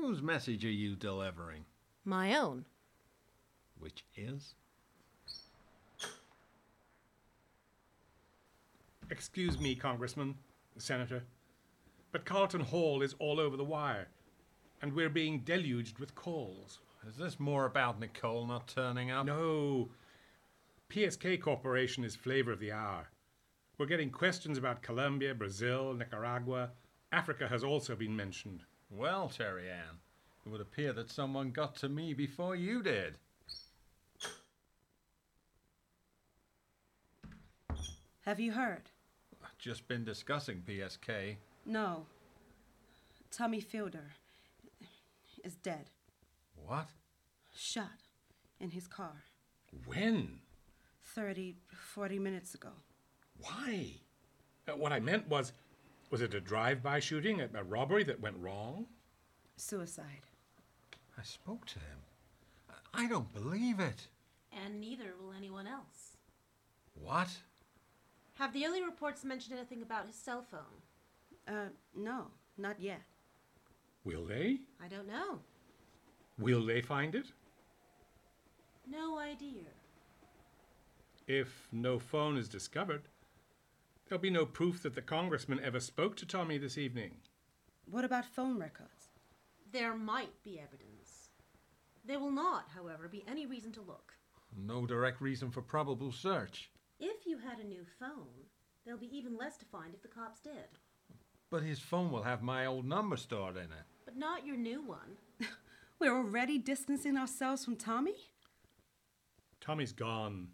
Whose message are you delivering? My own. Which is? Excuse me, Congressman, Senator, but Carlton Hall is all over the wire, and we're being deluged with calls. Is this more about Nicole not turning up? No. PSK Corporation is flavor of the hour. We're getting questions about Colombia, Brazil, Nicaragua. Africa has also been mentioned. Well, Cherry Ann, it would appear that someone got to me before you did. Have you heard? I've just been discussing PSK. No. Tommy Fielder is dead. What? Shot in his car. When? 40 minutes ago. Why? What I meant was it a drive-by shooting, a robbery that went wrong? Suicide. I spoke to him. I don't believe it. And neither will anyone else. What? Have the early reports mentioned anything about his cell phone? No, not yet. Will they? I don't know. Will they find it? No idea. If no phone is discovered, there'll be no proof that the congressman ever spoke to Tommy this evening. What about phone records? There might be evidence. There will not, however, be any reason to look. No direct reason for probable search. If you had a new phone, there'll be even less to find if the cops did. But his phone will have my old number stored in it. But not your new one. We're already distancing ourselves from Tommy? Tommy's gone.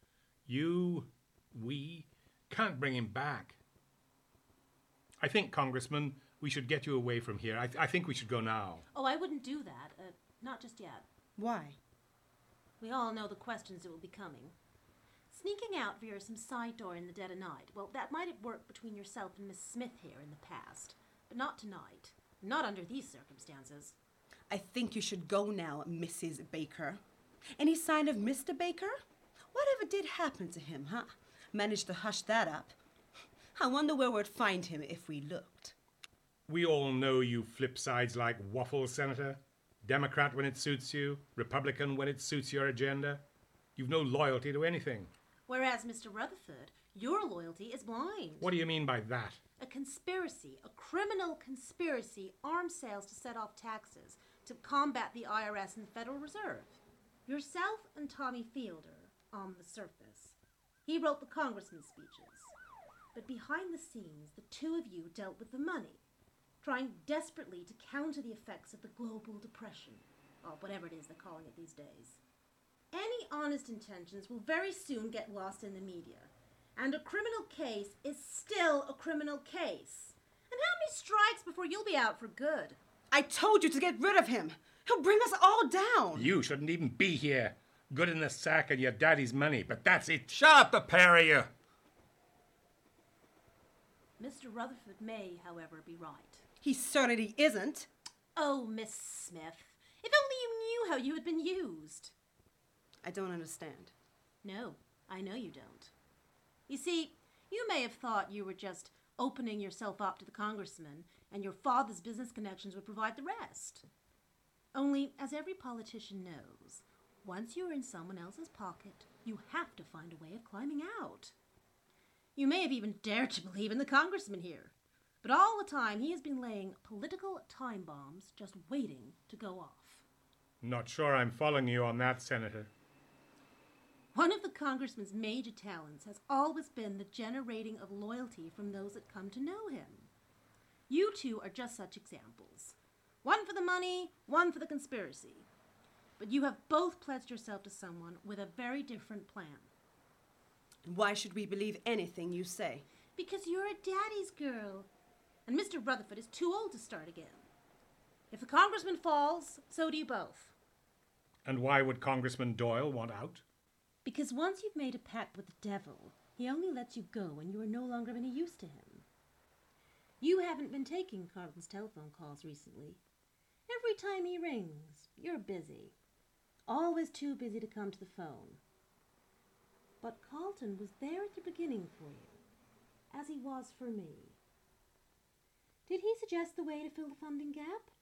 We can't bring him back. I think, Congressman, we should get you away from here. I think we should go now. Oh, I wouldn't do that. Not just yet. Why? We all know the questions that will be coming. Sneaking out via some side door in the dead of night, well, that might have worked between yourself and Miss Smith here in the past. But not tonight. Not under these circumstances. I think you should go now, Mrs. Baker. Any sign of Mr. Baker? Whatever did happen to him, huh? Managed to hush that up. I wonder where we'd find him if we looked. We all know you flip sides like waffles, Senator. Democrat when it suits you, Republican when it suits your agenda. You've no loyalty to anything. Whereas, Mr. Rutherford, your loyalty is blind. What do you mean by that? A conspiracy, a criminal conspiracy, arms sales to set off taxes, to combat the IRS and the Federal Reserve. Yourself and Tommy Fielder, on the surface. He wrote the congressman's speeches. But behind the scenes, the two of you dealt with the money, trying desperately to counter the effects of the global depression, or whatever it is they're calling it these days. Any honest intentions will very soon get lost in the media. And a criminal case is still a criminal case. And how many strikes before you'll be out for good? I told you to get rid of him. He'll bring us all down. You shouldn't even be here. Good in the sack and your daddy's money, but that's it. Shut up, the pair of you! Mr. Rutherford may, however, be right. He certainly isn't. Oh, Miss Smith, if only you knew how you had been used. I don't understand. No, I know you don't. You see, you may have thought you were just opening yourself up to the congressman, and your father's business connections would provide the rest. Only, as every politician knows, once you're in someone else's pocket, you have to find a way of climbing out. You may have even dared to believe in the congressman here, but all the time he has been laying political time bombs just waiting to go off. Not sure I'm following you on that, Senator. One of the congressman's major talents has always been the generating of loyalty from those that come to know him. You two are just such examples. One for the money, one for the conspiracy. But you have both pledged yourself to someone with a very different plan. Why should we believe anything you say? Because you're a daddy's girl. And Mr. Rutherford is too old to start again. If the congressman falls, so do you both. And why would Congressman Doyle want out? Because once you've made a pact with the devil, he only lets you go when you are no longer of any use to him. You haven't been taking Carlton's telephone calls recently. Every time he rings, you're busy. Always too busy to come to the phone. But Carlton was there at the beginning for you, as he was for me. Did he suggest the way to fill the funding gap?